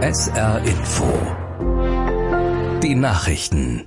SR Info. Die Nachrichten.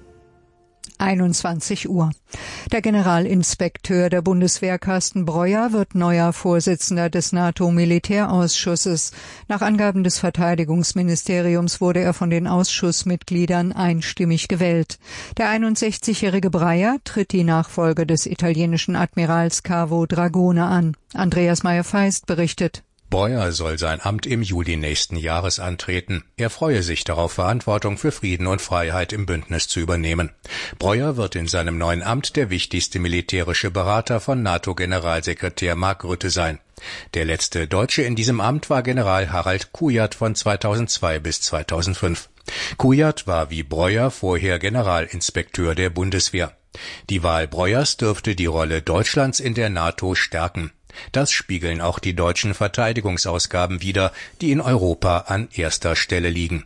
21 Uhr. Der Generalinspekteur der Bundeswehr Carsten Breuer wird neuer Vorsitzender des NATO-Militärausschusses. Nach Angaben des Verteidigungsministeriums wurde er von den Ausschussmitgliedern einstimmig gewählt. Der 61-jährige Breuer tritt die Nachfolge des italienischen Admirals Cavo Dragone an. Andreas Meyer-Feist berichtet. Breuer soll sein Amt im Juli nächsten Jahres antreten. Er freue sich darauf, Verantwortung für Frieden und Freiheit im Bündnis zu übernehmen. Breuer wird in seinem neuen Amt der wichtigste militärische Berater von NATO-Generalsekretär Mark Rutte sein. Der letzte Deutsche in diesem Amt war General Harald Kujat von 2002 bis 2005. Kujat war wie Breuer vorher Generalinspekteur der Bundeswehr. Die Wahl Breuers dürfte die Rolle Deutschlands in der NATO stärken. Das spiegeln auch die deutschen Verteidigungsausgaben wider, die in Europa an erster Stelle liegen.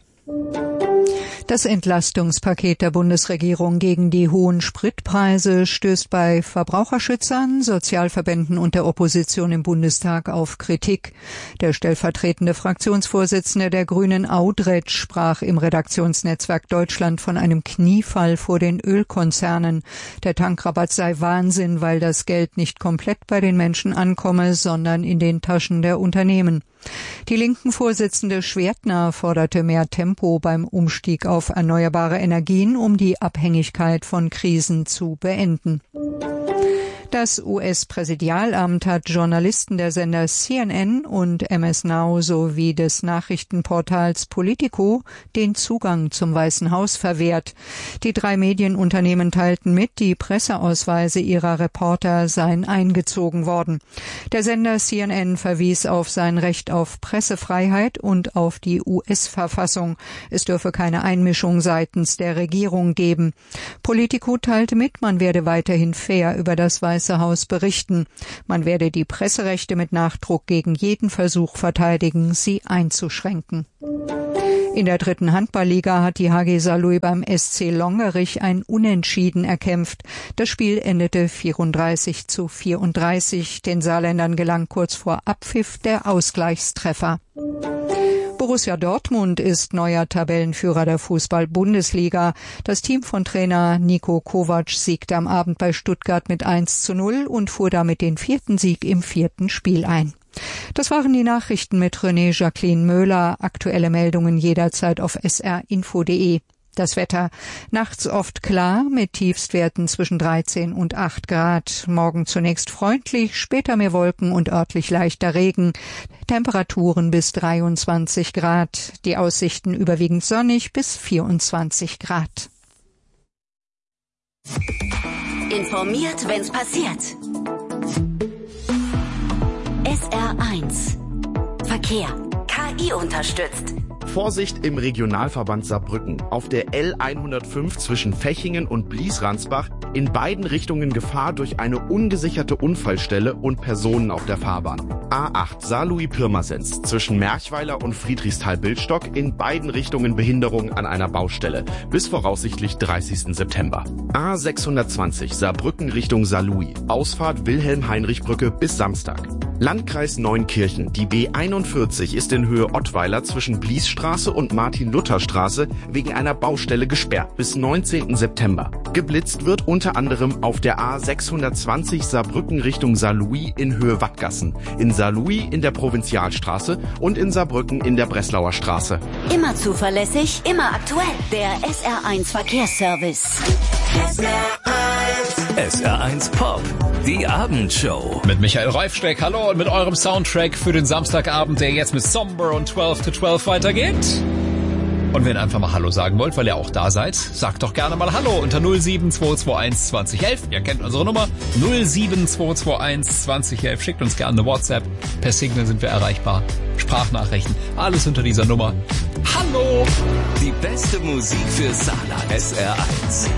Das Entlastungspaket der Bundesregierung gegen die hohen Spritpreise stößt bei Verbraucherschützern, Sozialverbänden und der Opposition im Bundestag auf Kritik. Der stellvertretende Fraktionsvorsitzende der Grünen Audretsch sprach im Redaktionsnetzwerk Deutschland von einem Kniefall vor den Ölkonzernen. Der Tankrabatt sei Wahnsinn, weil das Geld nicht komplett bei den Menschen ankomme, sondern in den Taschen der Unternehmen. Die linken Vorsitzende Schwertner forderte mehr Tempo beim Umstieg auf erneuerbare Energien, um die Abhängigkeit von Krisen zu beenden. Das US-Präsidialamt hat Journalisten der Sender CNN und MS Now sowie des Nachrichtenportals Politico den Zugang zum Weißen Haus verwehrt. Die 3 Medienunternehmen teilten mit, die Presseausweise ihrer Reporter seien eingezogen worden. Der Sender CNN verwies auf sein Recht auf Pressefreiheit und auf die US-Verfassung. Es dürfe keine Einmischung seitens der Regierung geben. Politico teilte mit, man werde weiterhin fair über das Weiße Haus berichten. Man werde die Presserechte mit Nachdruck gegen jeden Versuch verteidigen, sie einzuschränken. In der 3. Handballliga hat die HG Saarlouis beim SC Longerich ein Unentschieden erkämpft. Das Spiel endete 34:34. Den Saarländern gelang kurz vor Abpfiff der Ausgleichstreffer. Borussia Dortmund ist neuer Tabellenführer der Fußball-Bundesliga. Das Team von Trainer Niko Kovac siegte am Abend bei Stuttgart mit 1:0 und fuhr damit den 4. Sieg im 4. Spiel ein. Das waren die Nachrichten mit René Jacqueline Möhler. Aktuelle Meldungen jederzeit auf srinfo.de. Das Wetter nachts oft klar mit Tiefstwerten zwischen 13 und 8 Grad. Morgen zunächst freundlich, später mehr Wolken und örtlich leichter Regen. Temperaturen bis 23 Grad. Die Aussichten überwiegend sonnig bis 24 Grad. Informiert, wenn's passiert. SR1 Verkehr. KI unterstützt. Vorsicht im Regionalverband Saarbrücken. Auf der L105 zwischen Fechingen und Bliesransbach in beiden Richtungen Gefahr durch eine ungesicherte Unfallstelle und Personen auf der Fahrbahn. A8 Saarlouis-Pirmasens zwischen Merchweiler und Friedrichsthal-Bildstock in beiden Richtungen Behinderung an einer Baustelle bis voraussichtlich 30. September. A620 Saarbrücken Richtung Saarlouis. Ausfahrt Wilhelm-Heinrich-Brücke bis Samstag. Landkreis Neunkirchen. Die B41 ist in Höhe Ottweiler zwischen Bliesstraße und Martin-Luther-Straße wegen einer Baustelle gesperrt bis 19. September. Geblitzt wird unter anderem auf der A620 Saarbrücken Richtung Saarlouis in Höhe Wattgassen, in Saarlouis in der Provinzialstraße und in Saarbrücken in der Breslauer Straße. Immer zuverlässig, immer aktuell. Der SR1 Verkehrsservice. SR1 Pop. Die Abendshow. Mit Michael Reifsteck, hallo, und mit eurem Soundtrack für den Samstagabend, der jetzt mit Somber und 12 to 12 weitergeht. Und wenn ihr einfach mal Hallo sagen wollt, weil ihr auch da seid, sagt doch gerne mal Hallo unter 07221 2011. Ihr kennt unsere Nummer 07221 2011. Schickt uns gerne eine WhatsApp. Per Signal sind wir erreichbar. Sprachnachrichten, alles unter dieser Nummer. Hallo! Die beste Musik für Saarland. SR1.